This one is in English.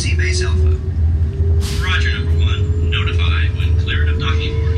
Seabase Alpha. Roger, number one. Notify when cleared of docking order.